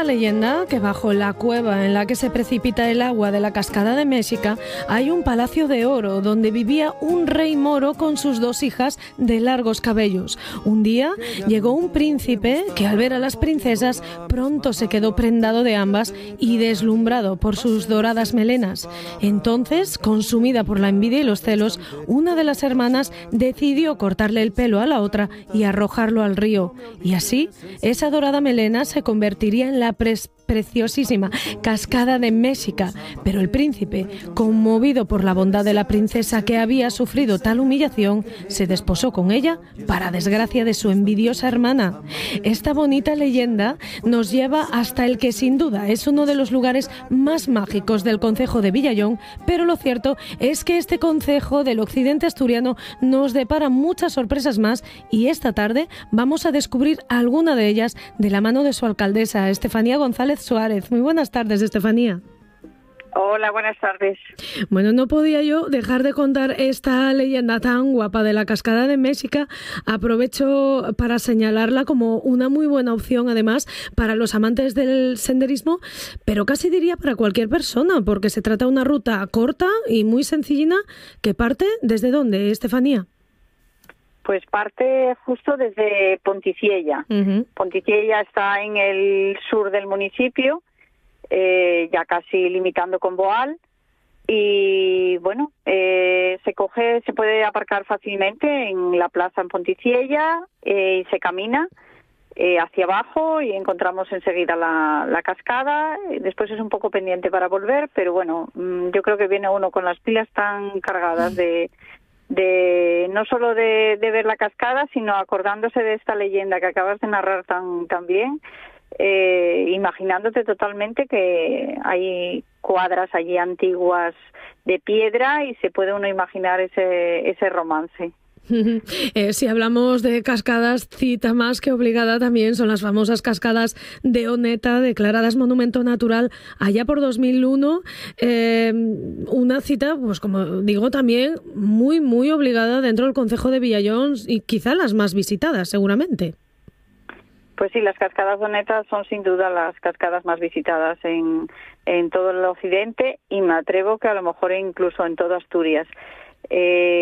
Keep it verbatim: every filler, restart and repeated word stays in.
la leyenda que bajo la cueva en la que se precipita el agua de la cascada de México hay un palacio de oro donde vivía un rey moro con sus dos hijas de largos cabellos. Un día llegó un príncipe que al ver a las princesas pronto se quedó prendado de ambas y deslumbrado por sus doradas melenas. Entonces, consumida por la envidia y los celos, una de las hermanas decidió cortarle el pelo a la otra y arrojarlo al río. Y así, esa dorada melena se convertiría en la pres preciosísima cascada de México, pero el príncipe, conmovido por la bondad de la princesa que había sufrido tal humillación, se desposó con ella para desgracia de su envidiosa hermana. Esta bonita leyenda nos lleva hasta el que sin duda es uno de los lugares más mágicos del concejo de Villallón, pero lo cierto es que este concejo del occidente asturiano nos depara muchas sorpresas más y esta tarde vamos a descubrir alguna de ellas de la mano de su alcaldesa, Estefanía González Suárez. Muy buenas tardes, Estefanía. Hola, buenas tardes. Bueno, no podía yo dejar de contar esta leyenda tan guapa de la cascada de México. Aprovecho para señalarla como una muy buena opción, además, para los amantes del senderismo, pero casi diría para cualquier persona, porque se trata de una ruta corta y muy sencillina que parte ¿desde dónde, Estefanía? Pues parte justo desde Ponticiella. Uh-huh. Ponticiella está en el sur del municipio, eh, ya casi limitando con Boal, y bueno, eh, se coge, se puede aparcar fácilmente en la plaza en Ponticiella eh, y se camina eh, hacia abajo y encontramos enseguida la, la cascada. Después es un poco pendiente para volver, pero bueno, yo creo que viene uno con las pilas tan cargadas de de no solo de, de ver la cascada, sino acordándose de esta leyenda que acabas de narrar tan, tan bien, eh, imaginándote totalmente que hay cuadras allí antiguas de piedra y se puede uno imaginar ese, ese romance. Eh, si hablamos de cascadas, cita más que obligada también son las famosas cascadas de Oneta, declaradas monumento natural allá por dos mil uno. Eh, una cita, pues como digo, también muy, muy obligada dentro del concejo de Villallón y quizá las más visitadas, seguramente. Pues sí, las cascadas de Oneta son sin duda las cascadas más visitadas en, en todo el occidente y me atrevo que a lo mejor incluso en todo Asturias. Eh,